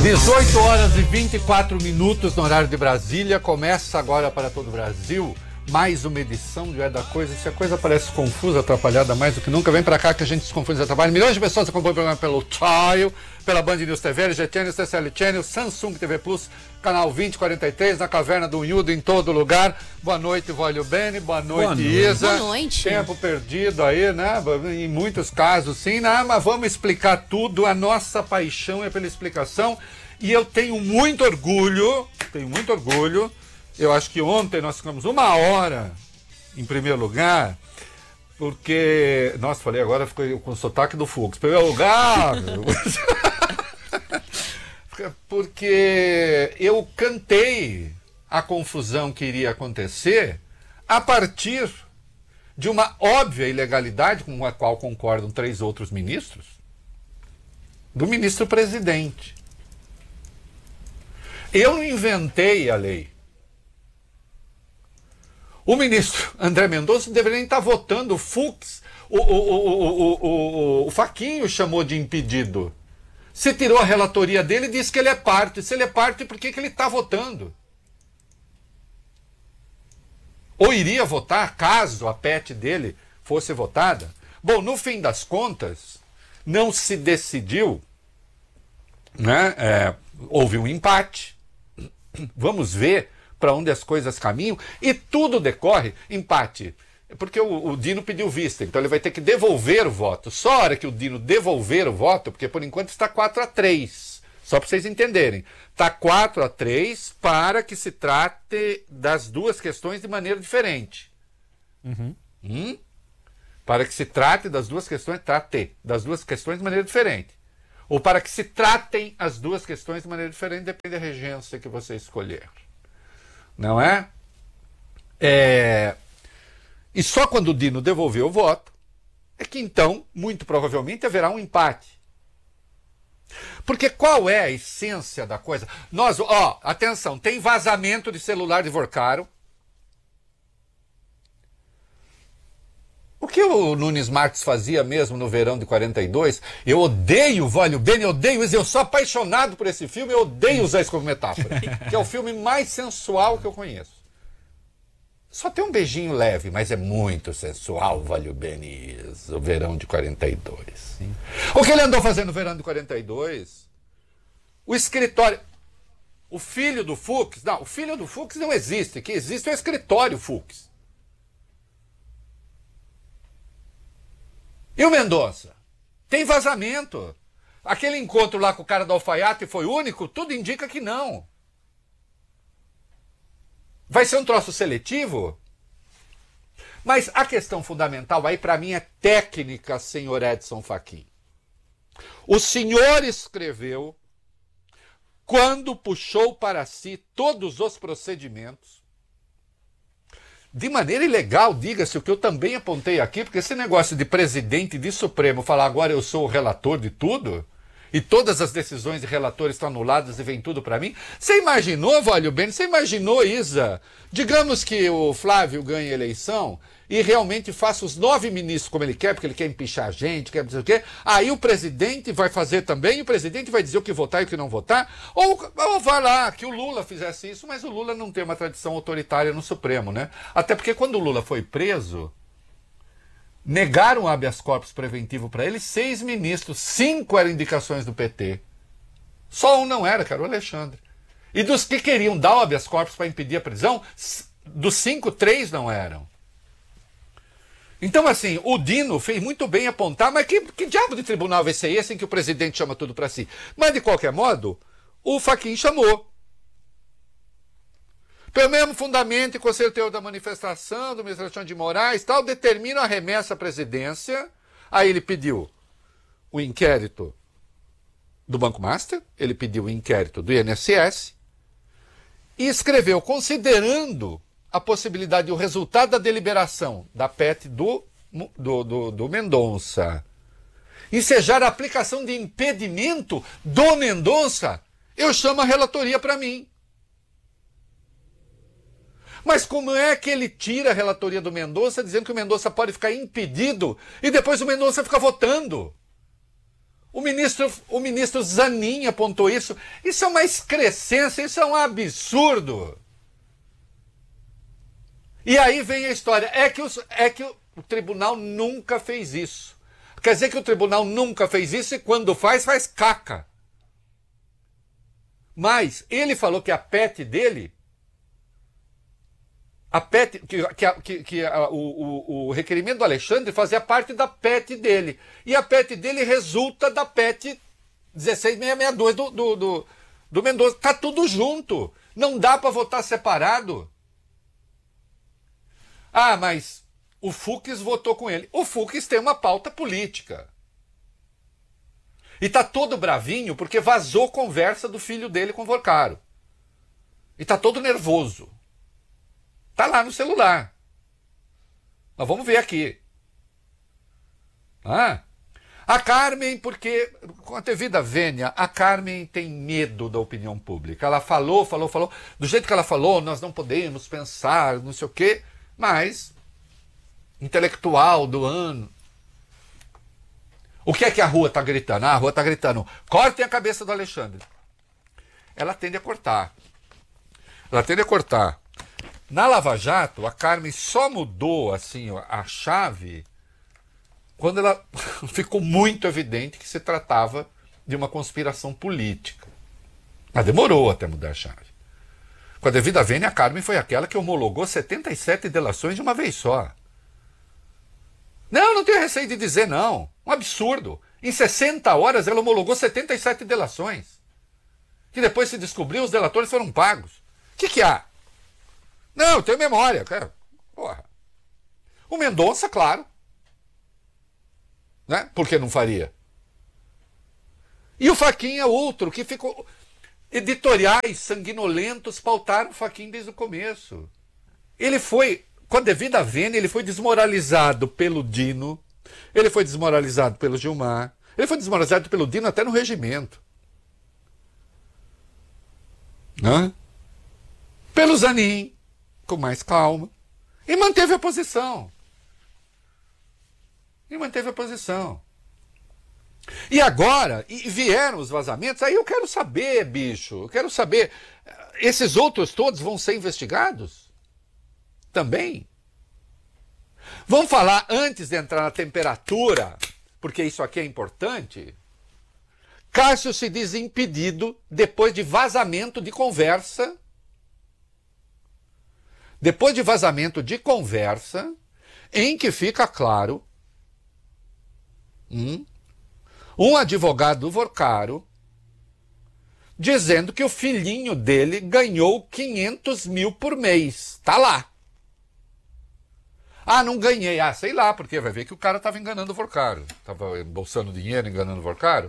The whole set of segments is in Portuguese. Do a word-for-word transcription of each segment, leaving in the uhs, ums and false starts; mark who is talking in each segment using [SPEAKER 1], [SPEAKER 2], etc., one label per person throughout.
[SPEAKER 1] dezoito horas e vinte e quatro minutos no horário de Brasília. Começa agora para todo o Brasil mais uma edição de É da Coisa. Se a coisa parece confusa, atrapalhada mais do que nunca, vem para cá que a gente se confunde e atrapalha. Milhões de pessoas acompanham o programa pelo Tile, pela Band News T V, L G Channel, C C L Channel, Samsung T V Plus, canal vinte e quarenta e três, na Caverna do Unhudo, em todo lugar. Boa noite, Vólio Bene. Boa noite, Boa noite, Isa.
[SPEAKER 2] Boa noite.
[SPEAKER 1] Tempo perdido aí, né? Em muitos casos, sim, né? Mas vamos explicar tudo. A nossa paixão é pela explicação. E eu tenho muito orgulho, tenho muito orgulho. Eu acho que ontem nós ficamos uma hora em primeiro lugar, porque... Nossa, falei agora, ficou com o sotaque do Fux. Primeiro lugar... porque eu cantei a confusão que iria acontecer a partir de uma óbvia ilegalidade, com a qual concordam três outros ministros, do ministro-presidente. Eu não inventei a lei. O ministro André Mendonça deveria estar votando o Fux. O, o, o, o, o, o Fachinho chamou de impedido. Você tirou a relatoria dele e disse que ele é parte. Se ele é parte, por que, que ele está votando? Ou iria votar caso a P E T dele fosse votada? Bom, no fim das contas, não se decidiu, né? É, houve um empate. Vamos ver para onde as coisas caminham, e tudo decorre empate, porque o, o Dino pediu vista, então ele vai ter que devolver o voto. Só a hora que o Dino devolver o voto, porque por enquanto está quatro a três, só para vocês entenderem, está quatro a três para que se trate das duas questões de maneira diferente.
[SPEAKER 3] Uhum.
[SPEAKER 1] Hum? Para que se trate das duas questões, trate das duas questões de maneira diferente. Ou para que se tratem as duas questões de maneira diferente, depende da regência que você escolher. Não é? é? E só quando o Dino devolver o voto, é que então, muito provavelmente, haverá um empate. Porque qual é a essência da coisa? Nós, ó, atenção, tem vazamento de celular de Vorcaro. O que o Nunes Marques fazia mesmo no verão de quarenta e dois? Eu odeio o Vólio Bene, eu odeio isso, eu sou apaixonado por esse filme, eu odeio usar isso como metáfora, que é o filme mais sensual que eu conheço. Só tem um beijinho leve, mas é muito sensual, Vólio Bene, o verão de quarenta e dois. Sim. O que ele andou fazendo no verão de quarenta e dois? O escritório... O filho do Fux... Não, o filho do Fux não existe, o que existe é o escritório Fux. E o Mendonça? Tem vazamento. Aquele encontro lá com o cara do alfaiate foi único? Tudo indica que não. Vai ser um troço seletivo? Mas a questão fundamental aí para mim é técnica, senhor Edson Fachin. O senhor escreveu, quando puxou para si todos os procedimentos, de maneira ilegal, diga-se, o que eu também apontei aqui, porque esse negócio de presidente de Supremo falar agora eu sou o relator de tudo, e todas as decisões de relator estão anuladas e vem tudo para mim. Você imaginou, Vólio Bene, você imaginou, Isa, digamos que o Flávio ganhe a eleição e realmente faça os nove ministros como ele quer, porque ele quer empichar a gente, quer dizer o quê, aí o presidente vai fazer também, e o presidente vai dizer o que votar e o que não votar, ou, ou vai lá, que o Lula fizesse isso, mas o Lula não tem uma tradição autoritária no Supremo, né? Até porque quando o Lula foi preso, negaram o habeas corpus preventivo para ele, seis ministros, cinco eram indicações do P T. Só um não era, que era o Alexandre. E dos que queriam dar o habeas corpus para impedir a prisão, dos cinco, três não eram. Então, assim, o Dino fez muito bem apontar, mas que, que diabo de tribunal vai ser esse em que o presidente chama tudo para si? Mas, de qualquer modo, o Fachin chamou. Pelo mesmo fundamento e conselho teor da manifestação, da administração de Moraes, tal, determina a remessa à presidência. Aí ele pediu o inquérito do Banco Master, ele pediu o inquérito do I N S S e escreveu, considerando a possibilidade, o resultado da deliberação da P E T do, do, do, do Mendonça, ensejar a aplicação de impedimento do Mendonça, eu chamo a relatoria para mim. Mas como é que ele tira a relatoria do Mendonça dizendo que o Mendonça pode ficar impedido e depois o Mendonça fica votando? O ministro, o ministro Zanin apontou isso. Isso é uma excrescência, isso é um absurdo. E aí vem a história. É que, os, é que o, o tribunal nunca fez isso. Quer dizer que o tribunal nunca fez isso e quando faz, faz caca. Mas ele falou que a P E T dele, a P E T, que, que, que, que a, o, o, o requerimento do Alexandre fazia parte da P E T dele. E a P E T dele resulta da P E T dezesseis mil seiscentos e sessenta e dois do, do, do, do Mendonça. Tá tudo junto. Não dá para votar separado. Ah, mas o Fux votou com ele. O Fux tem uma pauta política. E tá todo bravinho porque vazou conversa do filho dele com o Vorcaro. E tá todo nervoso. Tá lá no celular. Mas vamos ver aqui. Ah, a Carmen, porque com a devida vênia, a Carmen tem medo da opinião pública. Ela falou, falou, falou. Do jeito que ela falou, nós não podemos pensar, não sei o quê. Mas, intelectual do ano. O que é que a rua está gritando? Ah, a rua está gritando, cortem a cabeça do Alexandre. Ela tende a cortar. Ela tende a cortar. Na Lava Jato, a Carmen só mudou assim a chave quando ela ficou muito evidente que se tratava de uma conspiração política. Mas demorou até mudar a chave. Com a devida vênia, a Carmen foi aquela que homologou setenta e sete delações de uma vez só. Não, não tenho receio de dizer não. Um absurdo. Em sessenta horas ela homologou setenta e sete delações. Que depois se descobriu, os delatores foram pagos. O que que há? Não, eu tenho memória, cara. Porra. O Mendonça, claro. Né? Por que não faria? E o Fachin é outro que ficou... Editoriais sanguinolentos pautaram o Fachin desde o começo. Ele foi... Com a devida vênia, ele foi desmoralizado pelo Dino, ele foi desmoralizado pelo Gilmar, ele foi desmoralizado pelo Dino até no regimento. Né? Pelo Zanin, com mais calma. E manteve a posição. E manteve a posição. E agora, e vieram os vazamentos, aí eu quero saber, bicho, eu quero saber, esses outros todos vão ser investigados? Também. Vamos falar antes de entrar na temperatura, porque isso aqui é importante. Cássio se diz impedido depois de vazamento de conversa. Depois de vazamento de conversa, em que fica claro, hum, um advogado do Vorcaro dizendo que o filhinho dele ganhou quinhentos mil por mês. Tá lá. Ah, não ganhei. Ah, sei lá, porque vai ver que o cara estava enganando o Vorcaro. Estava embolsando dinheiro, enganando o Vorcaro.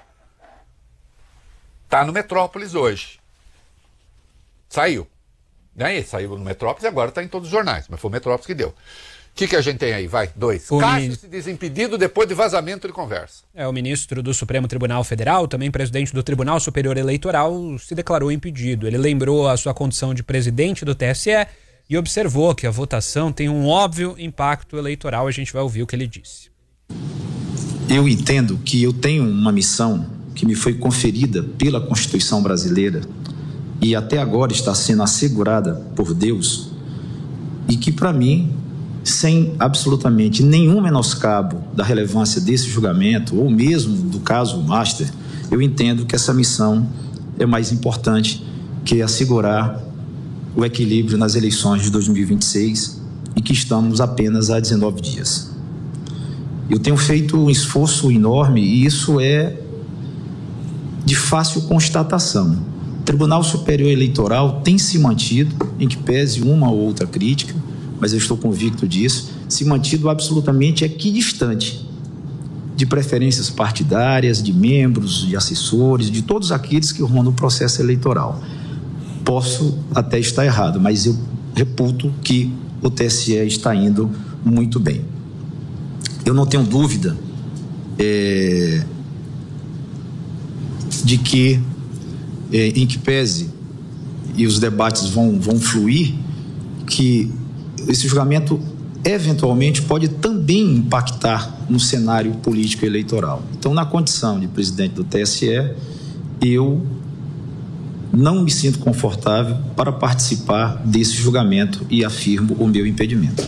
[SPEAKER 1] Tá no Metrópolis hoje. Saiu. Né? Saiu no Metrópolis e agora está em todos os jornais. Mas foi o Metrópolis que deu. O que, que a gente tem aí? Vai, dois. O Cássio min... se desimpedido depois de vazamento de conversa.
[SPEAKER 2] É, o ministro do Supremo Tribunal Federal, também presidente do Tribunal Superior Eleitoral, se declarou impedido. Ele lembrou a sua condição de presidente do T S E e observou que a votação tem um óbvio impacto eleitoral. A gente vai ouvir o que ele disse.
[SPEAKER 3] Eu entendo que eu tenho uma missão que me foi conferida pela Constituição brasileira e até agora está sendo assegurada por Deus, e que, para mim, sem absolutamente nenhum menoscabo da relevância desse julgamento, ou mesmo do caso Master, eu entendo que essa missão é mais importante que assegurar o equilíbrio nas eleições de dois mil e vinte e seis e que estamos apenas há dezenove dias. Eu tenho feito um esforço enorme e isso é de fácil constatação. O Tribunal Superior Eleitoral tem se mantido, em que pese uma ou outra crítica, mas eu estou convicto disso, se mantido absolutamente equidistante de preferências partidárias, de membros, de assessores, de todos aqueles que rondam o processo eleitoral. Posso até estar errado, mas eu reputo que o T S E está indo muito bem. Eu não tenho dúvida é, de que, é, em que pese, e os debates vão, vão fluir, que esse julgamento eventualmente pode também impactar no cenário político eleitoral. Então, na condição de presidente do T S E, eu não me sinto confortável para participar desse julgamento e afirmo o meu impedimento.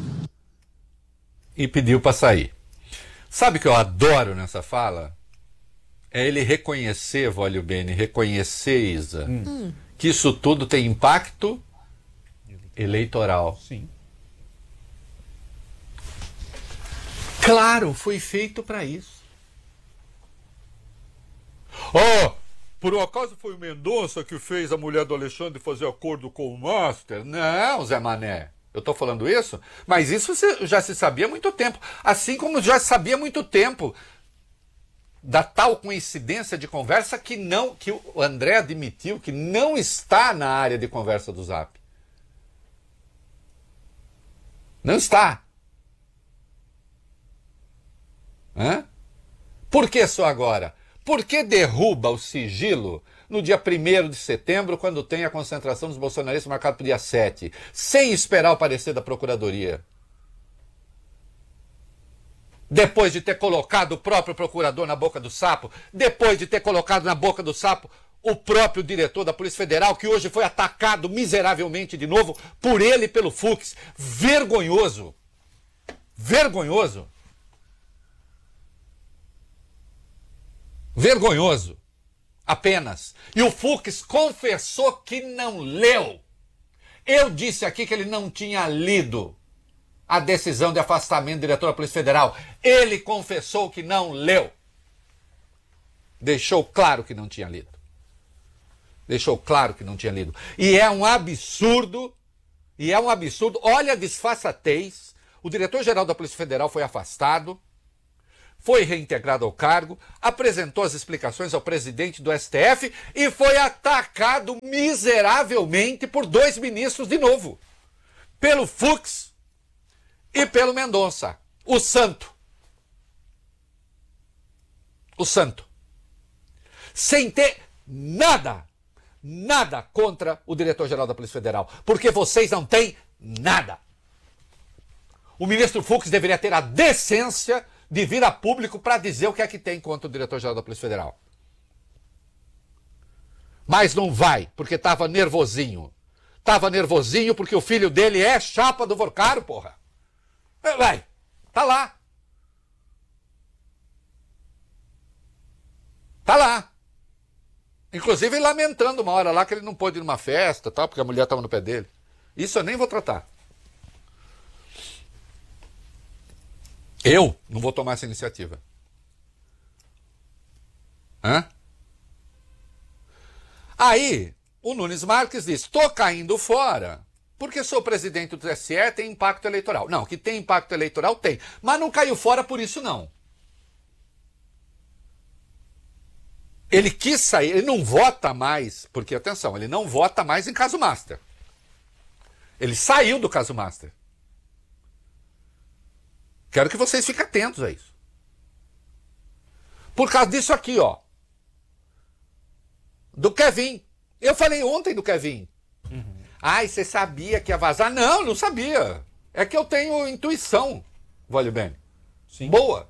[SPEAKER 1] E pediu para sair. Sabe o que eu adoro nessa fala? É ele reconhecer, Vólio Bene, reconhecer, Isa, hum. que isso tudo tem impacto eleitoral.
[SPEAKER 2] Sim.
[SPEAKER 1] Claro, foi feito para isso. Oh, por um acaso foi o Mendonça que fez a mulher do Alexandre fazer acordo com o Master? Não, Zé Mané. Eu estou falando isso? Mas isso já se sabia há muito tempo. Assim como já se sabia há muito tempo da tal coincidência de conversa que, não, que o André admitiu que não está na área de conversa do Zap. Não está. Hã? Por que só agora? Por que derruba o sigilo no dia primeiro de setembro, quando tem a concentração dos bolsonaristas marcada para o dia sete, sem esperar o parecer da Procuradoria? Depois de ter colocado o próprio procurador na boca do sapo, depois de ter colocado na boca do sapo o próprio diretor da Polícia Federal, que hoje foi atacado miseravelmente de novo por ele e pelo Fux. Vergonhoso. Vergonhoso. Vergonhoso. Apenas. E o Fux confessou que não leu. Eu disse aqui que ele não tinha lido a decisão de afastamento do diretor da Polícia Federal. Ele confessou que não leu. Deixou claro que não tinha lido. Deixou claro que não tinha lido. E é um absurdo, e é um absurdo. Olha a disfarçatez. O diretor-geral da Polícia Federal foi afastado, foi reintegrado ao cargo, apresentou as explicações ao presidente do S T F e foi atacado miseravelmente por dois ministros de novo. Pelo Fux e pelo Mendonça. O santo. O santo. Sem ter nada, nada contra o diretor-geral da Polícia Federal. Porque vocês não têm nada. O ministro Fux deveria ter a decência de vir a público para dizer o que é que tem contra o diretor-geral da Polícia Federal. Mas não vai, porque estava nervosinho. Estava nervosinho porque o filho dele é chapa do Vorcaro, porra. Vai, tá lá. Tá lá. Inclusive lamentando uma hora lá que ele não pôde ir numa festa, tal, porque a mulher estava no pé dele. Isso eu nem vou tratar. Eu não vou tomar essa iniciativa. Hã? Aí, o Nunes Marques diz, estou caindo fora, porque sou presidente do T S E, tem impacto eleitoral. Não, que tem impacto eleitoral, tem. Mas não caiu fora por isso, não. Ele quis sair, ele não vota mais, porque, atenção, ele não vota mais em caso Master. Ele saiu do caso Master. Quero que vocês fiquem atentos a isso. Por causa disso aqui, ó. Do Kevin. Eu falei ontem do Kevin. Uhum. Ai, você sabia que ia vazar? Não, não sabia. É que eu tenho intuição, Vólio Bene.
[SPEAKER 2] Sim.
[SPEAKER 1] Boa.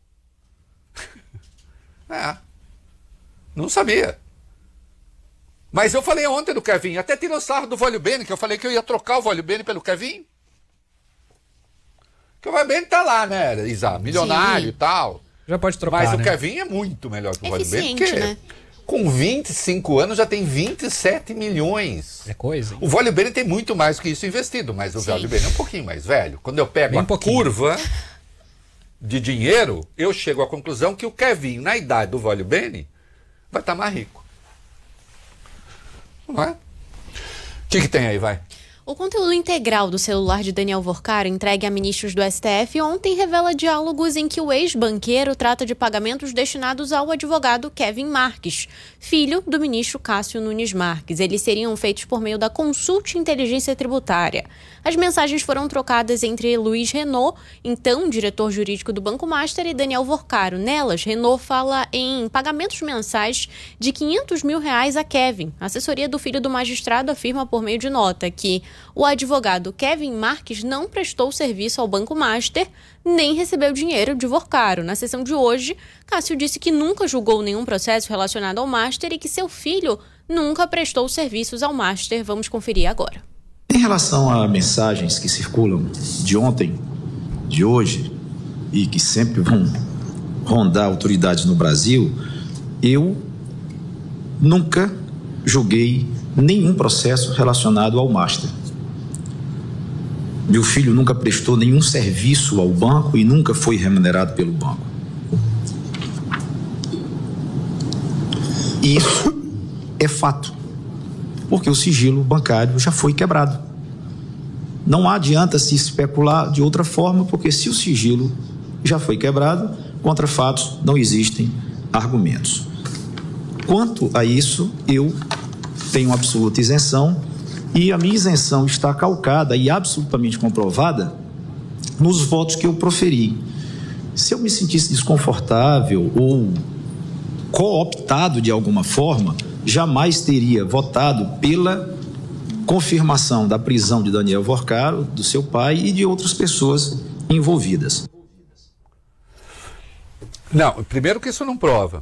[SPEAKER 1] É. Não sabia. Mas eu falei ontem do Kevin. Até tirou sarro do Vólio Bene, que eu falei que eu ia trocar o Vólio Bene pelo Kevin. Que o Vólio Bene tá lá, né, Isa? Milionário Sim. e tal.
[SPEAKER 2] Já pode trocar,
[SPEAKER 1] Mas
[SPEAKER 2] né?
[SPEAKER 1] o Kevin é muito melhor que o Vólio Bene.
[SPEAKER 4] Porque né?
[SPEAKER 1] com vinte e cinco anos já tem vinte e sete milhões.
[SPEAKER 2] É coisa. Hein?
[SPEAKER 1] O Vólio Bene tem muito mais do que isso investido, mas o Vólio Bene é um pouquinho mais velho. Quando eu pego
[SPEAKER 2] Bem
[SPEAKER 1] a
[SPEAKER 2] pouquinho.
[SPEAKER 1] curva de dinheiro, eu chego à conclusão que o Kevin, na idade do Vólio Bene, vai estar mais rico. Não é? O que, que tem aí, vai?
[SPEAKER 4] O conteúdo integral do celular de Daniel Vorcaro, entregue a ministros do S T F, ontem revela diálogos em que o ex-banqueiro trata de pagamentos destinados ao advogado Kevin Marques, filho do ministro Cássio Nunes Marques. Eles seriam feitos por meio da Consult Inteligência Tributária. As mensagens foram trocadas entre Luiz Renault, então diretor jurídico do Banco Master, e Daniel Vorcaro. Nelas, Renault fala em pagamentos mensais de quinhentos mil reais a Kevin. A assessoria do filho do magistrado afirma por meio de nota que O advogado Kevin Marques não prestou serviço ao Banco Master, nem recebeu dinheiro de Vorcaro. Na sessão de hoje, Cássio disse que nunca julgou nenhum processo relacionado ao Master e que seu filho nunca prestou serviços ao Master. Vamos conferir agora.
[SPEAKER 3] Em relação a mensagens que circulam de ontem, de hoje, e que sempre vão rondar autoridades no Brasil, eu nunca julguei nenhum processo relacionado ao Master. Meu filho nunca prestou nenhum serviço ao banco e nunca foi remunerado pelo banco. Isso é fato, porque o sigilo bancário já foi quebrado. Não adianta se especular de outra forma, porque se o sigilo já foi quebrado, contra fatos não existem argumentos. Quanto a isso, eu tenho absoluta isenção e a minha isenção está calcada e absolutamente comprovada nos votos que eu proferi. Se eu me sentisse desconfortável ou cooptado de alguma forma, jamais teria votado pela confirmação da prisão de Daniel Vorcaro, do seu pai e de outras pessoas envolvidas.
[SPEAKER 1] Não, primeiro que isso não prova.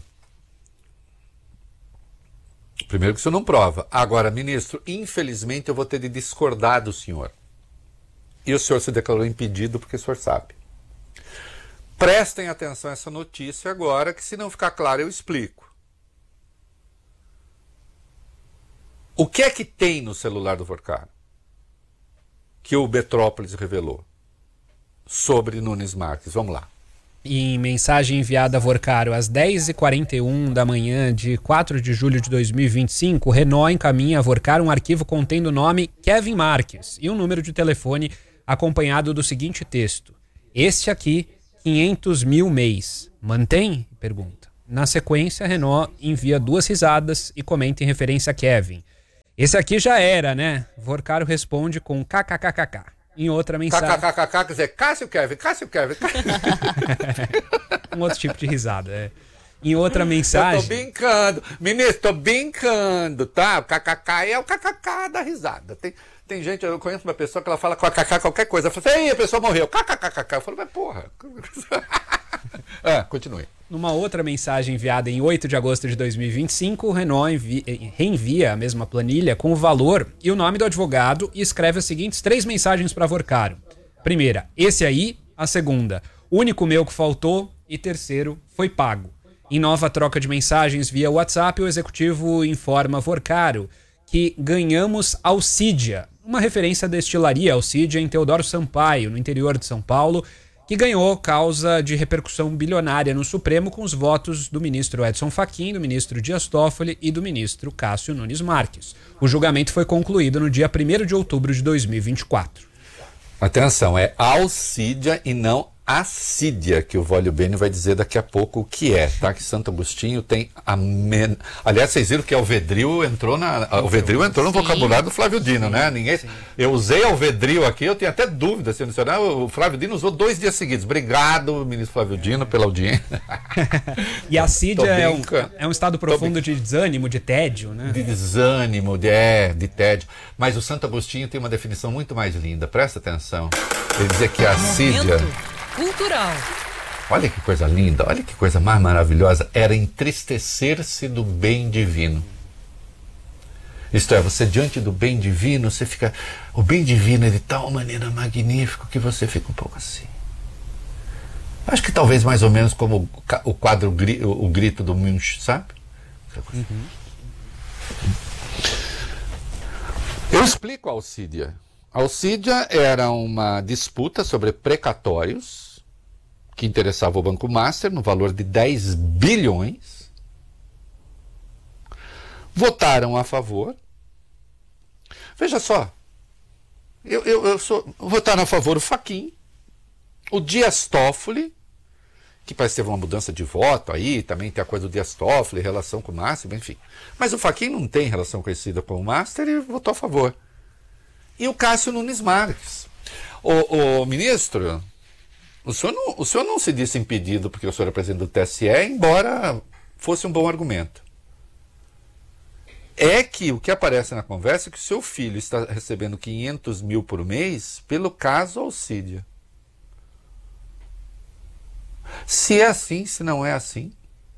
[SPEAKER 1] Primeiro que isso não prova. Agora, ministro, infelizmente eu vou ter de discordar do senhor. E o senhor se declarou impedido porque o senhor sabe. Prestem atenção a essa notícia agora, que se não ficar claro eu explico. O que é que tem no celular do Vorcaro que o Betrópolis revelou sobre Nunes Marques? Vamos lá.
[SPEAKER 2] Em mensagem enviada a Vorcaro às dez e quarenta e um da manhã de quatro de julho de dois mil e vinte e cinco, Renault encaminha a Vorcaro um arquivo contendo o nome Kevin Marques e um número de telefone acompanhado do seguinte texto: este aqui, quinhentos mil mês. Mantém? Pergunta. Na sequência, Renault envia duas risadas e comenta em referência a Kevin. Esse aqui já era, né? Vorcaro responde com kkkk. Em outra mensagem...
[SPEAKER 1] Kkkk, quer dizer, Cássio Kevin, Cássio Kevin.
[SPEAKER 2] um outro tipo de risada, é. Em outra mensagem...
[SPEAKER 1] Eu tô brincando. Ministro, tô brincando, tá? O kkk é o kkk da risada. Tem, tem gente, eu conheço uma pessoa que ela fala com a kkk qualquer coisa. Eu falo assim, ei, a pessoa morreu. Kkkk. Eu falo, mas porra. ah, continue.
[SPEAKER 2] Numa outra mensagem enviada em oito de agosto de dois mil e vinte e cinco, o Renault envia, reenvia a mesma planilha com o valor e o nome do advogado e escreve as seguintes três mensagens para Vorcaro. Primeira, esse aí. A segunda, único meu que faltou. E terceiro, foi pago. Em nova troca de mensagens via WhatsApp, o executivo informa Vorcaro que ganhamos Alcídia, uma referência à destilaria Alcídia em Teodoro Sampaio, no interior de São Paulo, que ganhou causa de repercussão bilionária no Supremo com os votos do ministro Edson Fachin, do ministro Dias Toffoli e do ministro Cássio Nunes Marques. O julgamento foi concluído no dia primeiro de outubro de dois mil e vinte e quatro.
[SPEAKER 1] Atenção, é Alcídia e não Assídia, que o Vólio Bene vai dizer daqui a pouco o que é, tá? Que Santo Agostinho tem a men... Aliás, vocês viram que Alvedril entrou na... Alvedril entrou no vocabulário do Flávio Dino, né? Ninguém... Eu usei Alvedril aqui, eu tenho até dúvida se mencionar. O Flávio Dino usou dois dias seguidos. Obrigado, ministro Flávio Dino, pela audiência.
[SPEAKER 2] E Assídia é um, é um estado profundo de desânimo, de tédio, né?
[SPEAKER 1] De desânimo, de, é, de tédio. Mas o Santo Agostinho tem uma definição muito mais linda, presta atenção. Ele dizia que a Assídia...
[SPEAKER 5] Cultural.
[SPEAKER 1] Olha que coisa linda, olha que coisa mais maravilhosa. Era entristecer-se do bem divino. Isto é, você diante do bem divino, você fica... O bem divino é de tal maneira magnífico que você fica um pouco assim. Acho que talvez mais ou menos como o quadro, o grito do Munch, sabe? Uhum. Eu explico a Alcídia. A Alcídia era uma disputa sobre precatórios que interessava o Banco Master no valor de dez bilhões. Votaram a favor. Veja só, eu, eu, eu sou, votaram a favor o Fachin, o Dias Toffoli, que parece que teve uma mudança de voto aí, também tem a coisa do Dias Toffoli, relação com o Master, enfim. Mas o Fachin não tem relação conhecida com o Master e votou a favor. E o Cássio Nunes Marques. O, o ministro, o senhor, não, o senhor não se disse impedido porque o senhor é presidente do T S E, embora fosse um bom argumento. é que o que aparece na conversa é que o seu filho está recebendo quinhentos mil por mês pelo caso Alcídia. Se é assim, se não é assim.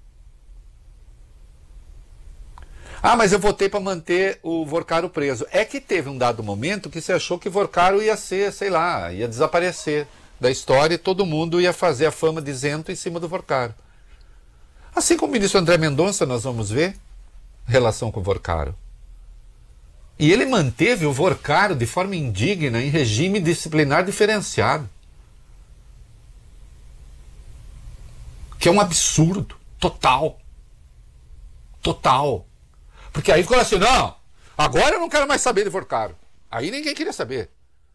[SPEAKER 1] Ah, mas eu votei para manter o Vorcaro preso. É que teve um dado momento que você achou que o Vorcaro ia ser, sei lá, ia desaparecer da história e todo mundo ia fazer a fama de isento em cima do Vorcaro. Assim como o ministro André Mendonça, nós vamos ver relação com o Vorcaro. E ele manteve o Vorcaro de forma indigna em regime disciplinar diferenciado. Que é um absurdo total. Total. Porque aí ficou assim, não, agora eu não quero mais saber de Vorcaro. Aí ninguém queria saber.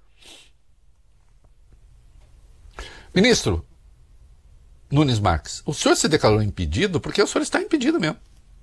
[SPEAKER 1] Ministro Nunes Marques, o senhor se declarou impedido porque o senhor está impedido mesmo.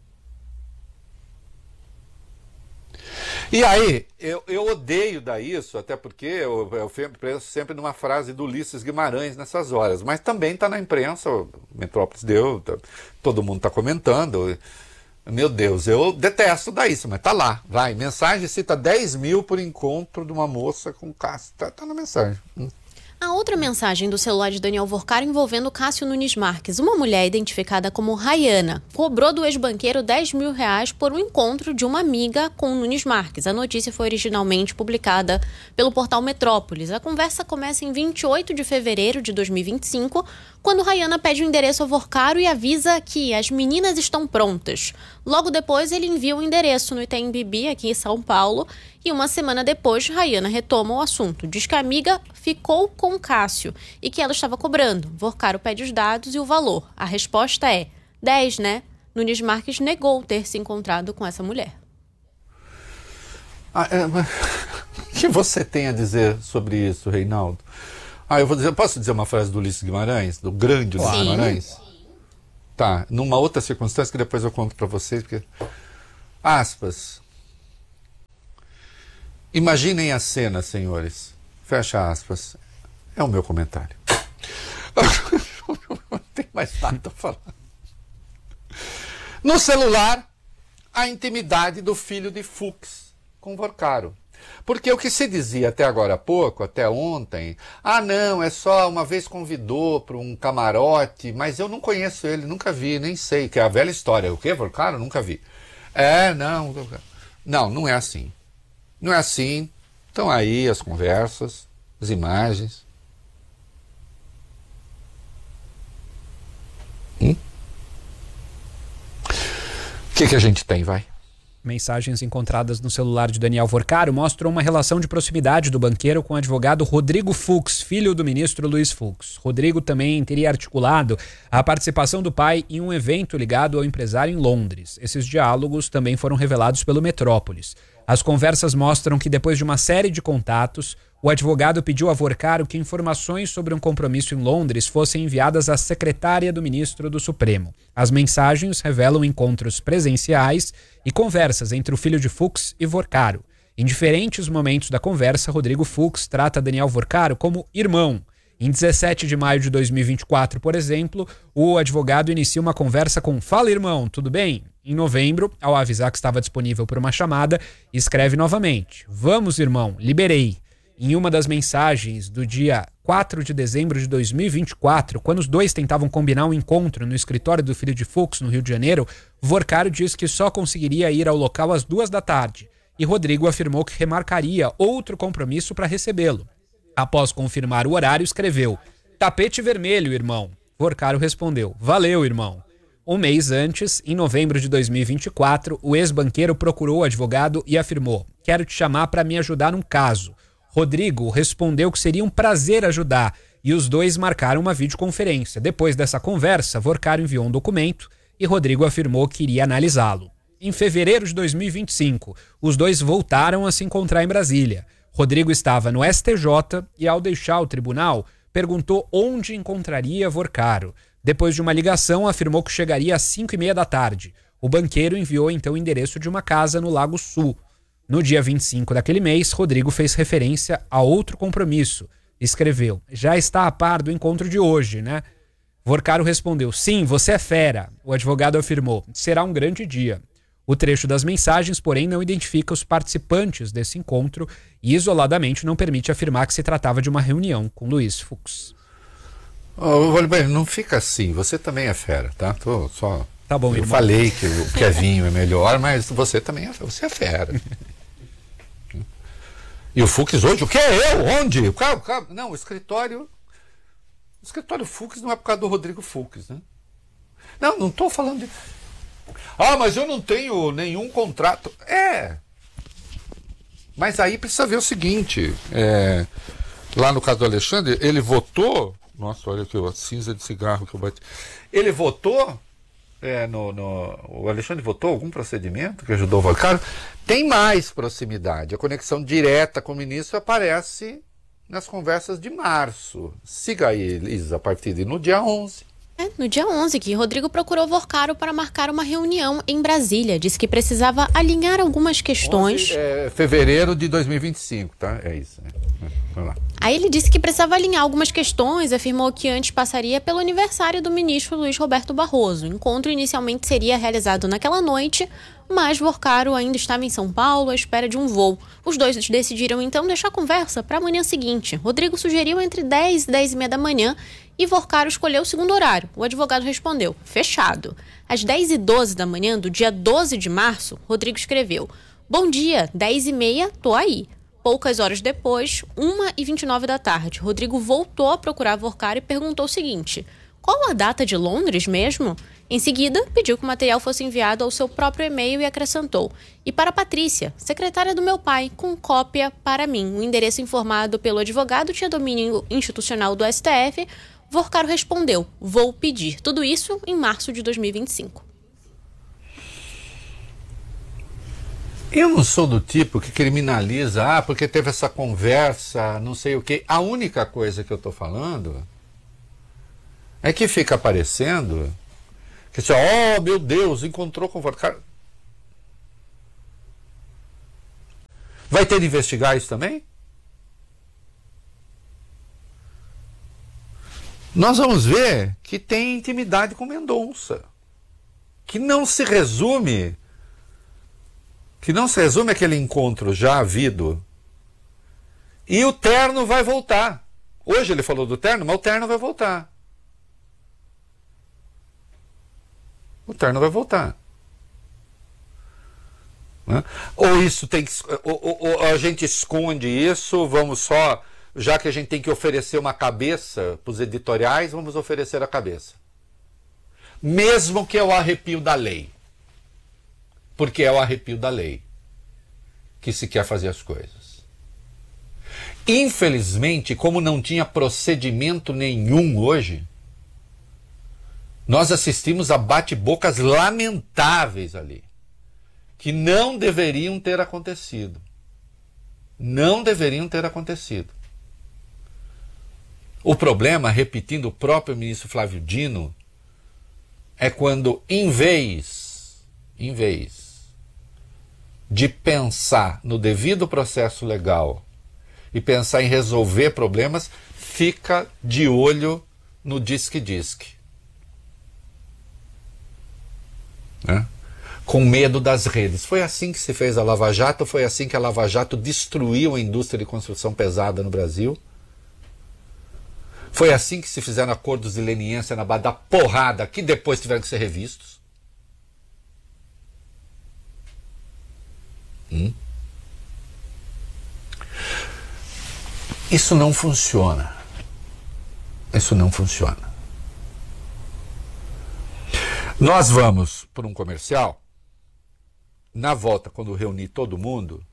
[SPEAKER 1] E aí, eu, eu odeio dar isso, até porque eu, eu penso sempre numa frase do Ulisses Guimarães nessas horas, mas também está na imprensa, o Metrópolis deu, tá, todo mundo está comentando. Meu Deus, eu detesto dar isso, mas tá lá, vai. Mensagem cita dez mil por encontro de uma moça com Cássio. Tá, tá na mensagem. Hum.
[SPEAKER 4] A outra mensagem do celular de Daniel Vorcaro envolvendo Cássio Nunes Marques, uma mulher identificada como Rayana, cobrou do ex-banqueiro dez mil reais por um encontro de uma amiga com Nunes Marques. A notícia foi originalmente publicada pelo portal Metrópolis. A conversa começa em vinte e oito de fevereiro de dois mil e vinte e cinco, quando Rayana pede o endereço ao Vorcaro e avisa que as meninas estão prontas. Logo depois, ele envia o endereço no Itaim Bibi, aqui em São Paulo, e uma semana depois, Rayana retoma o assunto. Diz que a amiga ficou com Cássio e que ela estava cobrando. Vorcaro pede os dados e o valor. A resposta é dez, né? Nunes Marques negou ter se encontrado com essa mulher.
[SPEAKER 1] Ah, é, mas... O que você tem a dizer sobre isso, Reinaldo? Ah, eu vou dizer, posso dizer uma frase do Ulisses Guimarães, do grande Ulisses
[SPEAKER 4] Sim.
[SPEAKER 1] Guimarães? Tá, numa outra circunstância que depois eu conto para vocês, porque... Aspas. Imaginem a cena, senhores. Fecha aspas. É o meu comentário. Não tem mais nada a falar. No celular, a intimidade do filho de Fux com Vorcaro. Porque o que se dizia até agora há pouco, até ontem, ah não, é só uma vez convidou para um camarote, mas eu não conheço ele, nunca vi, nem sei, que é a velha história. O quê, Vorcaro? Nunca vi. É, não, não, não é assim. Não é assim. Estão aí as conversas, as imagens. Hum? O que, que a gente tem, vai?
[SPEAKER 2] Mensagens encontradas no celular de Daniel Vorcaro mostram uma relação de proximidade do banqueiro com o advogado Rodrigo Fux, filho do ministro Luiz Fux. Rodrigo também teria articulado a participação do pai em um evento ligado ao empresário em Londres. Esses diálogos também foram revelados pelo Metrópolis. As conversas mostram que depois de uma série de contatos, o advogado pediu a Vorcaro que informações sobre um compromisso em Londres fossem enviadas à secretária do ministro do Supremo. As mensagens revelam encontros presenciais e conversas entre o filho de Fux e Vorcaro. Em diferentes momentos da conversa, Rodrigo Fux trata Daniel Vorcaro como irmão. Em dezessete de maio de dois mil e vinte e quatro, por exemplo, o advogado inicia uma conversa com "Fala, irmão, tudo bem?" Em novembro, ao avisar que estava disponível por uma chamada, escreve novamente: "Vamos, irmão, liberei." Em uma das mensagens do dia quatro de dezembro de dois mil e vinte e quatro, quando os dois tentavam combinar um encontro no escritório do filho de Fux, no Rio de Janeiro, Vorcaro disse que só conseguiria ir ao local às duas da tarde, e Rodrigo afirmou que remarcaria outro compromisso para recebê-lo. Após confirmar o horário, escreveu: "Tapete vermelho, irmão." Vorcaro respondeu: "Valeu, irmão." Um mês antes, em novembro de dois mil e vinte e quatro, o ex-banqueiro procurou o advogado e afirmou: "Quero te chamar para me ajudar num caso." Rodrigo respondeu que seria um prazer ajudar e os dois marcaram uma videoconferência. Depois dessa conversa, Vorcaro enviou um documento e Rodrigo afirmou que iria analisá-lo. Em fevereiro de dois mil e vinte e cinco, os dois voltaram a se encontrar em Brasília. Rodrigo estava no S T J e, ao deixar o tribunal, perguntou onde encontraria Vorcaro. Depois de uma ligação, afirmou que chegaria às cinco e meia da tarde. O banqueiro enviou então o endereço de uma casa no Lago Sul. No dia vinte e cinco daquele mês, Rodrigo fez referência a outro compromisso. Escreveu: "Já está a par do encontro de hoje, né?" Vorcaro respondeu: "Sim, você é fera." O advogado afirmou: "Será um grande dia." O trecho das mensagens, porém, não identifica os participantes desse encontro e, isoladamente, não permite afirmar que se tratava de uma reunião com Luiz Fux.
[SPEAKER 1] Oh, não fica assim, você também é fera, tá? Tô só...
[SPEAKER 2] Tá bom,
[SPEAKER 1] Eu
[SPEAKER 2] irmão.
[SPEAKER 1] falei que o Kevinho é melhor, mas você também é, você é fera. E o Fux hoje, o que é eu? Onde? O cara, o cara, não, o escritório... O escritório Fux não é por causa do Rodrigo Fux, né? Não, não estou falando de... Ah, mas eu não tenho nenhum contrato. É. Mas aí precisa ver o seguinte. É, lá no caso do Alexandre, ele votou... Nossa, olha aqui, a cinza de cigarro que eu bati. Ele votou... É, no, no, o Alexandre votou algum procedimento que ajudou o Volcaro? Tem mais proximidade. A conexão direta com o ministro aparece nas conversas de março. Siga aí, Elisa, a partir de no dia onze.
[SPEAKER 4] É, no dia onze, que Rodrigo procurou Vorcaro para marcar uma reunião em Brasília. Disse que precisava alinhar algumas questões.
[SPEAKER 1] onze, é, fevereiro de dois mil e vinte e cinco, tá? É isso. É. Vamos lá.
[SPEAKER 4] Aí ele disse que precisava alinhar algumas questões, afirmou que antes passaria pelo aniversário do ministro Luiz Roberto Barroso. O encontro inicialmente seria realizado naquela noite, mas Vorcaro ainda estava em São Paulo à espera de um voo. Os dois decidiram então deixar a conversa para a manhã seguinte. Rodrigo sugeriu entre dez e dez e meia da manhã e Vorcaro escolheu o segundo horário. O advogado respondeu, fechado. Às dez e doze da manhã do dia doze de março, Rodrigo escreveu, bom dia, dez e meia, tô aí. Poucas horas depois, uma e vinte e nove da tarde, Rodrigo voltou a procurar Vorcaro e perguntou o seguinte, qual a data de Londres mesmo? Em seguida, pediu que o material fosse enviado ao seu próprio e-mail e acrescentou, e para Patrícia, secretária do meu pai, com cópia para mim. O endereço informado pelo advogado tinha domínio institucional do S T F. Vorcaro respondeu, vou pedir. Tudo isso em março de dois mil e vinte e cinco.
[SPEAKER 1] Eu não sou do tipo que criminaliza, ah, porque teve essa conversa, não sei o quê. A única coisa que eu estou falando é que fica aparecendo que assim, oh meu Deus, encontrou com o Vorcaro. Vai ter de investigar isso também? Nós vamos ver que tem intimidade com Mendonça, que não se resume que não se resume aquele encontro já havido. E o terno vai voltar. Hoje ele falou do terno, mas o terno vai voltar. O terno vai voltar. Né? Ou isso tem que... Ou, ou, ou a gente esconde isso, vamos só... Já que a gente tem que oferecer uma cabeça para os editoriais, vamos oferecer a cabeça. Mesmo que é o arrepio da lei. Porque é o arrepio da lei que se quer fazer as coisas. Infelizmente, como não tinha procedimento nenhum hoje, nós assistimos a bate-bocas lamentáveis ali, que não deveriam ter acontecido. Não deveriam ter acontecido. O problema, repetindo o próprio ministro Flávio Dino, é quando, em vez, em vez de pensar no devido processo legal e pensar em resolver problemas, fica de olho no disque-disque. Né? Com medo das redes. Foi assim que se fez a Lava Jato, foi assim que a Lava Jato destruiu a indústria de construção pesada no Brasil. Foi assim que se fizeram acordos de leniência na base da porrada, que depois tiveram que ser revistos. Hum? Isso não funciona. Isso não funciona. Nós vamos por um comercial. Na volta, quando reunir todo mundo,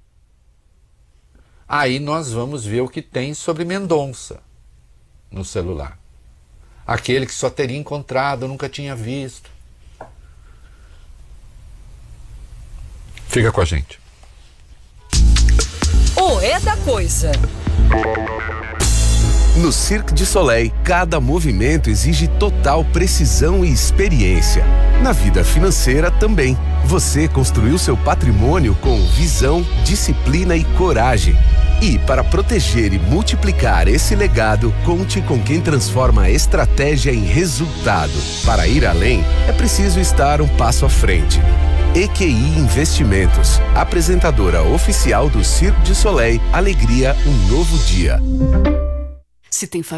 [SPEAKER 1] aí nós vamos ver o que tem sobre Mendonça no celular. Aquele que só teria encontrado, nunca tinha visto. Fica com a gente.
[SPEAKER 5] O É da Coisa.
[SPEAKER 6] No Cirque du Soleil, cada movimento exige total precisão e experiência. Na vida financeira também. Você construiu seu patrimônio com visão, disciplina e coragem. E para proteger e multiplicar esse legado, conte com quem transforma a estratégia em resultado. Para ir além, é preciso estar um passo à frente. E Q I Investimentos, apresentadora oficial do Cirque du Soleil, Alegria, um novo dia.
[SPEAKER 5] Se tem família